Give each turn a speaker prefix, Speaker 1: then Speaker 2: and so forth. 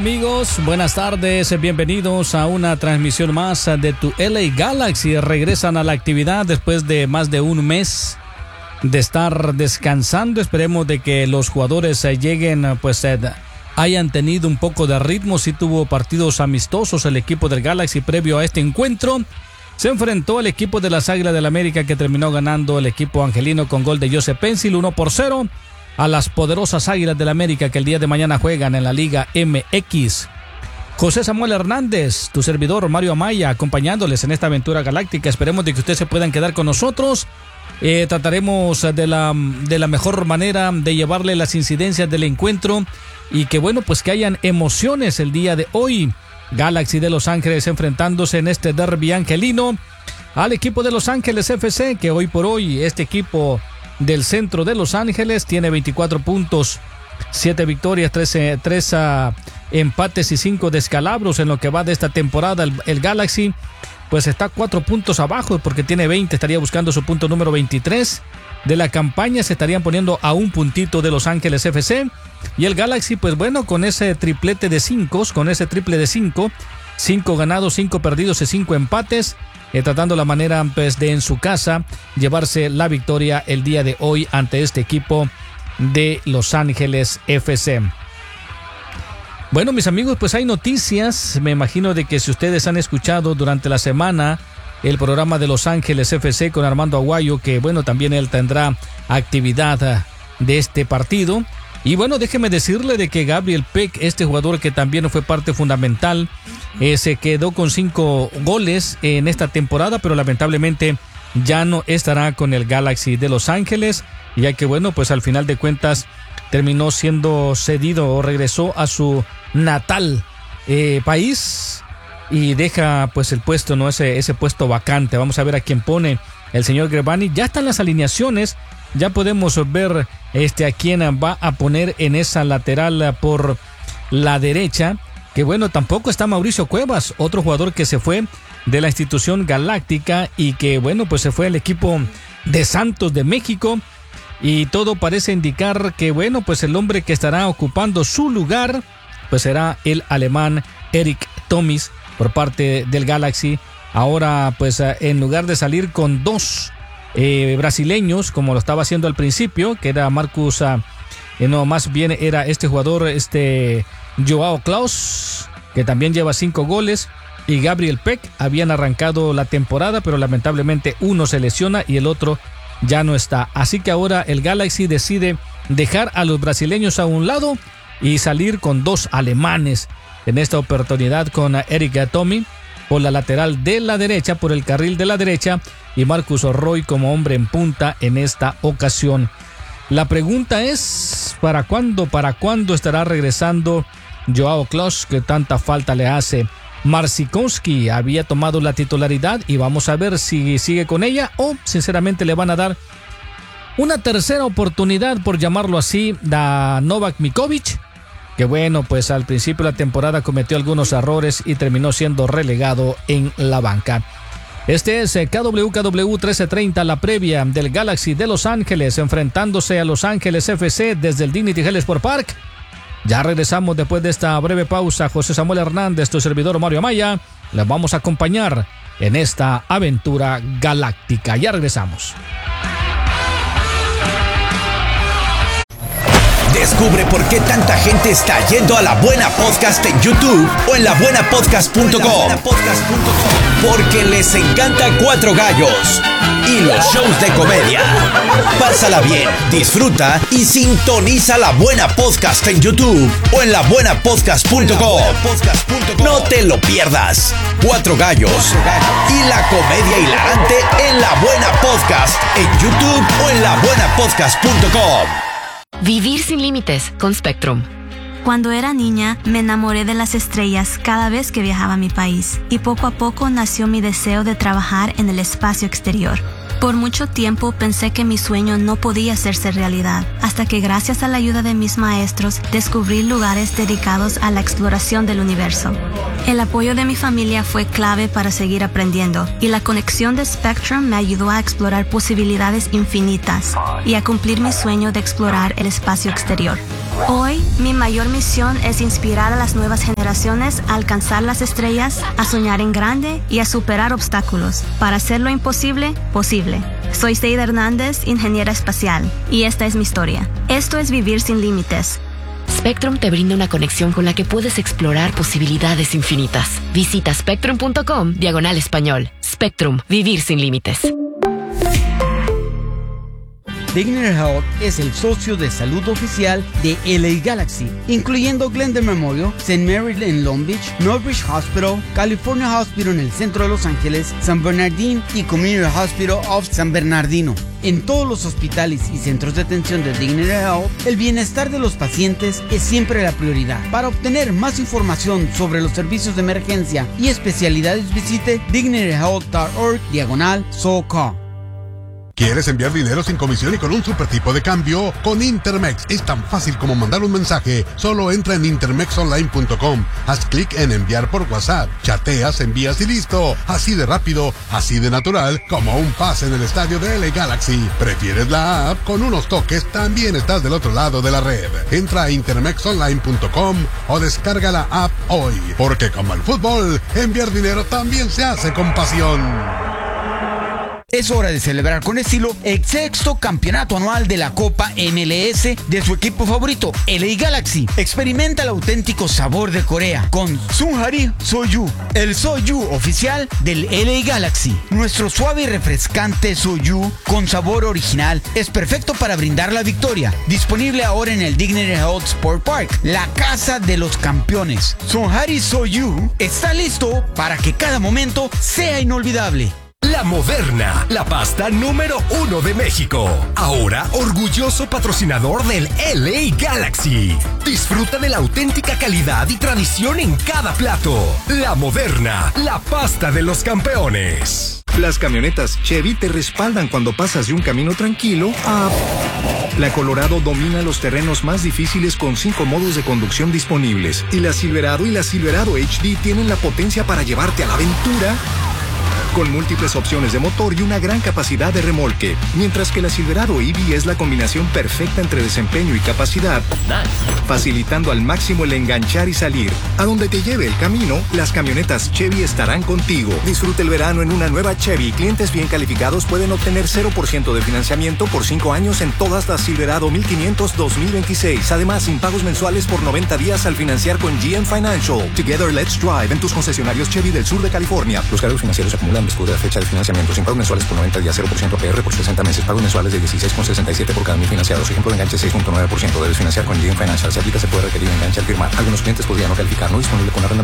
Speaker 1: amigos? Buenas tardes, bienvenidos a una transmisión más de tu LA Galaxy. Regresan a la actividad después de más de un mes de estar descansando. Esperemos de que los jugadores lleguen, hayan tenido un poco de ritmo. Sí tuvo partidos amistosos el equipo del Galaxy previo a este encuentro. Se enfrentó al equipo de las Águilas del América, que terminó ganando el equipo angelino con gol de Joseph Pencil 1-0 a las poderosas Águilas del América, que el día de mañana juegan en la Liga MX. José Samuel Hernández, tu servidor Mario Amaya, acompañándoles en esta aventura galáctica. Esperemos de que ustedes se puedan quedar con nosotros. Trataremos de la mejor manera de llevarle las incidencias del encuentro y que que hayan emociones el día de hoy. Galaxy de Los Ángeles enfrentándose en este derbi angelino al equipo de Los Ángeles FC, que hoy por hoy este equipo del centro de Los Ángeles tiene 24 puntos, 7 victorias, 3 empates y 5 descalabros en lo que va de esta temporada. El Galaxy está 4 puntos abajo porque tiene 20, estaría buscando su punto número 23 de la campaña. Se estarían poniendo a un puntito de Los Ángeles FC. Y el Galaxy, con ese triplete de 5, con ese triple de 5 ganados, 5 perdidos y 5 empates, tratando la manera de en su casa llevarse la victoria el día de hoy ante este equipo de Los Ángeles FC. Bueno, mis amigos, hay noticias. Me imagino de que si ustedes han escuchado durante la semana el programa de Los Ángeles FC con Armando Aguayo, que también él tendrá actividad de este partido. Y déjeme decirle de que Gabriel Peck, este jugador que también fue parte fundamental, se quedó con 5 goles en esta temporada, pero lamentablemente ya no estará con el Galaxy de Los Ángeles, ya que al final de cuentas terminó siendo cedido o regresó a su natal país y deja el puesto, ¿no? Ese puesto vacante. Vamos a ver a quién pone el señor Grebani. Ya están las alineaciones. Ya podemos ver a quién va a poner en esa lateral por la derecha. Que tampoco está Mauricio Cuevas, otro jugador que se fue de la institución galáctica y que se fue al equipo de Santos de México. Y todo parece indicar que el hombre que estará ocupando su lugar será el alemán Erik Thomas por parte del Galaxy. Ahora en lugar de salir con 2 brasileños, como lo estaba haciendo al principio, que era Marcus, más bien era este jugador, Joao Klaus, que también lleva 5 goles, y Gabriel Peck. Habían arrancado la temporada, pero lamentablemente uno se lesiona y el otro ya no está. Así que ahora el Galaxy decide dejar a los brasileños a un lado y salir con 2 alemanes. En esta oportunidad con Erik Thomas por la lateral de la derecha, por el carril de la derecha, y Marcus Roy como hombre en punta en esta ocasión. La pregunta es, ¿para cuándo estará regresando Joao Klaus, que tanta falta le hace? Marcinkowski había tomado la titularidad y vamos a ver si sigue con ella o sinceramente le van a dar una tercera oportunidad, por llamarlo así, a Novak Mikovic, que al principio de la temporada cometió algunos errores y terminó siendo relegado en la banca. Este es KWKW 1330, la previa del Galaxy de Los Ángeles enfrentándose a Los Ángeles FC desde el Dignity Health Sport Park. Ya regresamos después de esta breve pausa. José Samuel Hernández, tu servidor Mario Amaya, les vamos a acompañar en esta aventura galáctica. Ya regresamos.
Speaker 2: Descubre por qué tanta gente está yendo a La Buena Podcast en YouTube o en labuenapodcast.com. Porque les encanta Cuatro Gallos y los shows de comedia. Pásala bien, disfruta y sintoniza La Buena Podcast en YouTube o en labuenapodcast.com. No te lo pierdas. Cuatro Gallos y la comedia hilarante en La Buena Podcast en YouTube o en labuenapodcast.com.
Speaker 3: Vivir sin límites con Spectrum.
Speaker 4: Cuando era niña, me enamoré de las estrellas cada vez que viajaba a mi país y poco a poco nació mi deseo de trabajar en el espacio exterior. Por mucho tiempo pensé que mi sueño no podía hacerse realidad, hasta que gracias a la ayuda de mis maestros descubrí lugares dedicados a la exploración del universo. El apoyo de mi familia fue clave para seguir aprendiendo, y la conexión de Spectrum me ayudó a explorar posibilidades infinitas y a cumplir mi sueño de explorar el espacio exterior. Hoy, mi mayor misión es inspirar a las nuevas generaciones a alcanzar las estrellas, a soñar en grande y a superar obstáculos para hacer lo imposible posible. Soy Seida Hernández, ingeniera espacial, y esta es mi historia. Esto es Vivir Sin Límites.
Speaker 3: Spectrum te brinda una conexión con la que puedes explorar posibilidades infinitas. Visita spectrum.com/español. Spectrum, vivir sin límites.
Speaker 5: Dignity Health es el socio de salud oficial de LA Galaxy, incluyendo Glendale Memorial, St. Mary's en Long Beach, Northbridge Hospital, California Hospital en el centro de Los Ángeles, San Bernardino y Community Hospital of San Bernardino. En todos los hospitales y centros de atención de Dignity Health, el bienestar de los pacientes es siempre la prioridad. Para obtener más información sobre los servicios de emergencia y especialidades, visite dignityhealth.org/SoCal.
Speaker 6: ¿Quieres enviar dinero sin comisión y con un super tipo de cambio? Con Intermex es tan fácil como mandar un mensaje. Solo entra en intermexonline.com, haz clic en enviar por WhatsApp, chateas, envías y listo. Así de rápido, así de natural, como un pase en el estadio de LA Galaxy. ¿Prefieres la app? Con unos toques también estás del otro lado de la red. Entra a intermexonline.com o descarga la app hoy. Porque como el fútbol, enviar dinero también se hace con pasión.
Speaker 5: Es hora de celebrar con estilo el 6º campeonato anual de la Copa MLS de su equipo favorito, LA Galaxy. Experimenta el auténtico sabor de Corea con Sunhari Soju, el Soju oficial del LA Galaxy. Nuestro suave y refrescante Soju con sabor original es perfecto para brindar la victoria. Disponible ahora en el Dignity Health Sport Park, la casa de los campeones. Sunhari Soju está listo para que cada momento sea inolvidable.
Speaker 7: La Moderna, la pasta número 1 de México. Ahora orgulloso patrocinador del LA Galaxy. Disfruta de la auténtica calidad y tradición en cada plato. La Moderna, la pasta de los campeones.
Speaker 8: Las camionetas Chevy te respaldan cuando pasas de un camino tranquilo a... La Colorado domina los terrenos más difíciles con 5 modos de conducción disponibles. Y la Silverado y la Silverado HD tienen la potencia para llevarte a la aventura con múltiples opciones de motor y una gran capacidad de remolque, mientras que la Silverado EV es la combinación perfecta entre desempeño y capacidad, facilitando al máximo el enganchar y salir. A donde te lleve el camino, las camionetas Chevy estarán contigo. Disfruta el verano en una nueva Chevy. Clientes bien calificados pueden obtener 0% de financiamiento por 5 años en todas las Silverado 1500 2026. Además, sin pagos mensuales por 90 días al financiar con GM Financial. Together, let's drive en tus concesionarios Chevy del sur de California. Los cargos financieros se acumulan después de la fecha de financiamiento, sin pagos mensuales por 90 días, 0% APR por 60 meses, pagos mensuales de 16,67 por cada 1000 financiados. Ejemplo de enganche 6.9%. Debes financiar con GM Financial. Si aplica, se puede requerir enganche al firmar. Algunos clientes podrían no calificar. No disponible con arrendamiento.